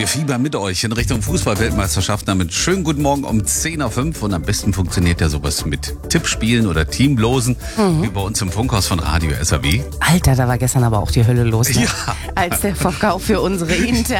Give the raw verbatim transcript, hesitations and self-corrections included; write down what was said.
Wir fiebern mit euch in Richtung Fußball-Weltmeisterschaft. Damit schönen guten Morgen um zehn Uhr fünf. Und am besten funktioniert ja sowas mit Tippspielen oder Teamlosen, mhm. wie bei uns im Funkhaus von Radio S R W. Alter, da war gestern aber auch die Hölle los, ne? Ja. Als der Verkauf für unsere interne